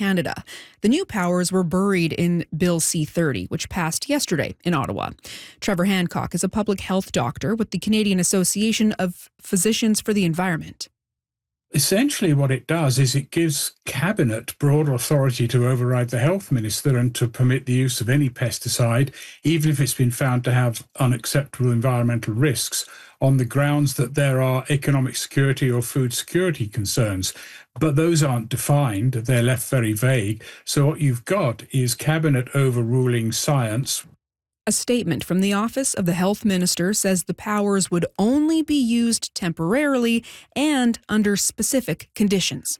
Canada. The new powers were buried in Bill C-30, which passed yesterday in Ottawa. Trevor Hancock is a public health doctor with the Canadian Association of Physicians for the Environment. Essentially what it does is it gives Cabinet broad authority to override the health minister and to permit the use of any pesticide, even if it's been found to have unacceptable environmental risks, on the grounds that there are economic security or food security concerns. But those aren't defined, they're left very vague. So what you've got is Cabinet overruling science. A statement from the Office of the Health Minister says the powers would only be used temporarily and under specific conditions.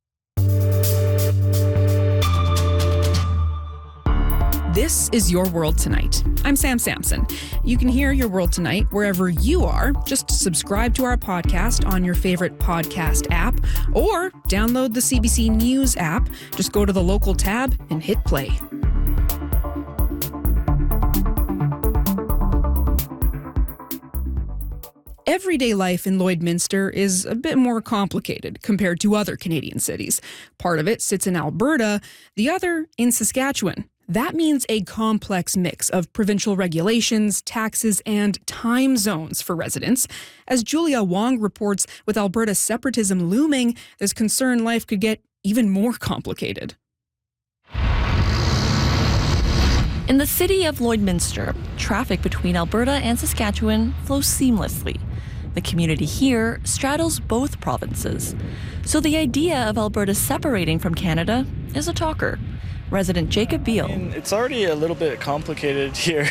This is Your World Tonight. I'm Sam Sampson. You can hear Your World Tonight wherever you are. Just subscribe to our podcast on your favorite podcast app or download the CBC News app. Just go to the local tab and hit play. Everyday life in Lloydminster is a bit more complicated compared to other Canadian cities. Part of it sits in Alberta, the other in Saskatchewan. That means a complex mix of provincial regulations, taxes, and time zones for residents. As Julia Wong reports, with Alberta separatism looming, there's concern life could get even more complicated. In the city of Lloydminster, traffic between Alberta and Saskatchewan flows seamlessly. The community here straddles both provinces. So the idea of Alberta separating from Canada is a talker. Resident Jacob Beal. It's already a little bit complicated here.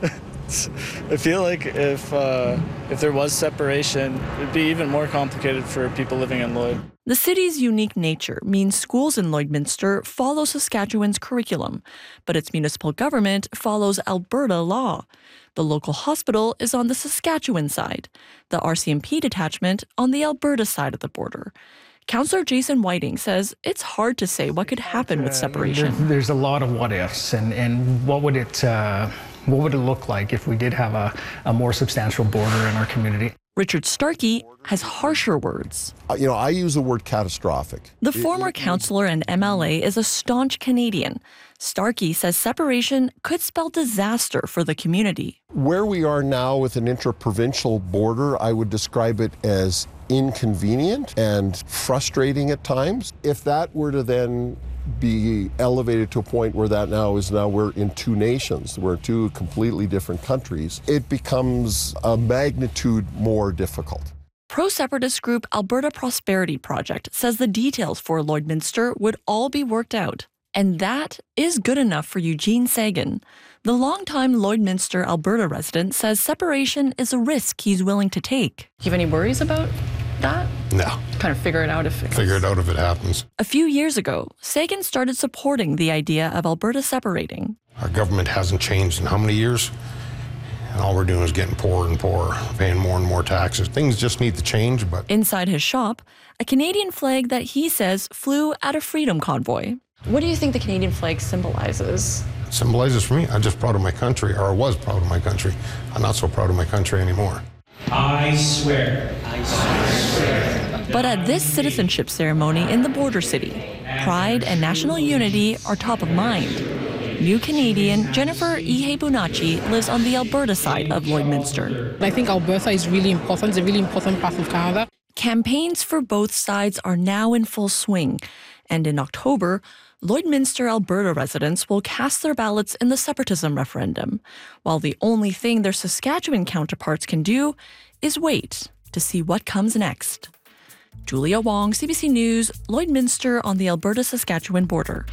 I feel like if there was separation, it'd be even more complicated for people living in Lloyd. The city's unique nature means schools in Lloydminster follow Saskatchewan's curriculum, but its municipal government follows Alberta law. The local hospital is on the Saskatchewan side, the RCMP detachment on the Alberta side of the border. Councillor Jason Whiting says it's hard to say what could happen with separation. There's a lot of what ifs, and what would it look like if we did have a more substantial border in our community? Richard Starkey has harsher words. I use the word catastrophic. The former councillor and MLA is a staunch Canadian. Starkey says separation could spell disaster for the community. Where we are now with an interprovincial border, I would describe it as inconvenient and frustrating at times. If that were to then be elevated to a point where now we're in two nations, we're two completely different countries, it becomes a magnitude more difficult. Pro-separatist group Alberta Prosperity Project says the details for Lloydminster would all be worked out. And that is good enough for Eugene Sagan. The longtime Lloydminster, Alberta resident says separation is a risk he's willing to take. Do you have any worries about that? No. Kind of figure it out if it happens. A few years ago, Sagan started supporting the idea of Alberta separating. Our government hasn't changed in how many years? And all we're doing is getting poorer and poorer, paying more and more taxes. Things just need to change, but... Inside his shop, a Canadian flag that he says flew at a freedom convoy. What do you think the Canadian flag symbolizes? It symbolizes for me, I'm just proud of my country, or I was proud of my country. I'm not so proud of my country anymore. I swear. But at this citizenship ceremony in the border city, pride and national unity are top of mind. New Canadian Jennifer Ihe-Bunachi lives on the Alberta side of Lloydminster. I think Alberta is really important. It's a really important part of Canada. Campaigns for both sides are now in full swing. And in October, Lloydminster, Alberta residents will cast their ballots in the separatism referendum, while the only thing their Saskatchewan counterparts can do is wait to see what comes next. Julia Wong, CBC News, Lloydminster on the Alberta-Saskatchewan border.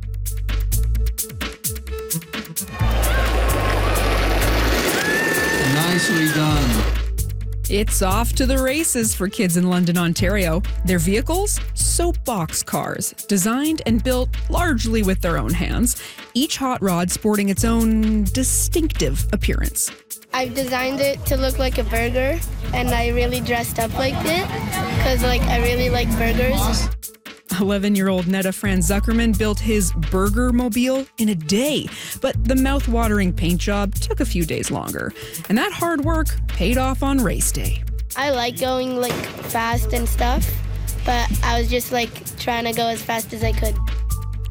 Nicely done. It's off to the races for kids in London, Ontario. Their vehicles? Soapbox cars, designed and built largely with their own hands, each hot rod sporting its own distinctive appearance. I've designed it to look like a burger, and I really dressed up like it because I really like burgers. 11-year-old Netta Franz Zuckerman built his Burger-mobile in a day, but the mouth-watering paint job took a few days longer, and that hard work paid off on race day. I like going fast and stuff, but I was just trying to go as fast as I could.